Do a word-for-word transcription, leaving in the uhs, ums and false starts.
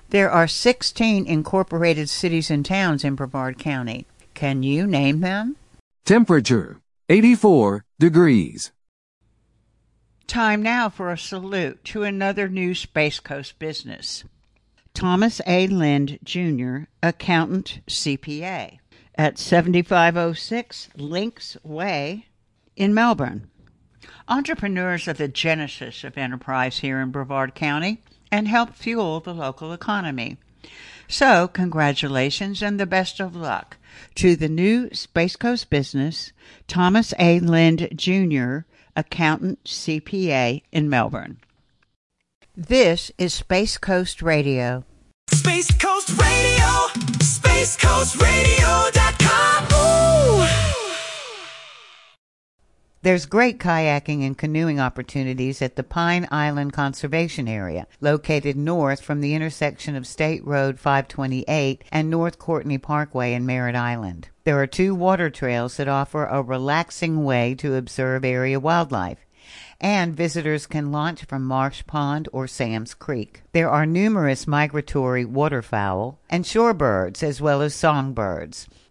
There are sixteen incorporated cities and towns in Brevard County. Can you name them? Temperature, eighty-four degrees. Time now for a salute to another new Space Coast business. Thomas A. Lind, Junior, accountant, C P A, at seventy-five oh six Links Way in Melbourne. Entrepreneurs are the genesis of enterprise here in Brevard County and help fuel the local economy. So, congratulations and the best of luck to the new Space Coast business, Thomas A. Lind, Junior, accountant, C P A in Melbourne. This is Space Coast Radio. Space Coast Radio, space coast radio dot com. Ooh. There's great kayaking and canoeing opportunities at the Pine Island Conservation Area, located north from the intersection of State Road five twenty-eight and North Courtney Parkway in Merritt Island. There are two water trails that offer a relaxing way to observe area wildlife, and visitors can launch from Marsh Pond or Sam's Creek. There are numerous migratory waterfowl and shorebirds as well as songbirds.